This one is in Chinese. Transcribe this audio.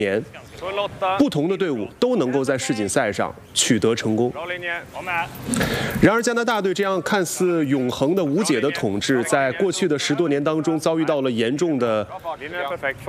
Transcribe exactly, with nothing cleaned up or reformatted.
年，不同的队伍都能够在世锦赛上取得成功。然而，加拿大队这样看似永恒的无解的统治，在过去的十多年当中遭遇到了严重的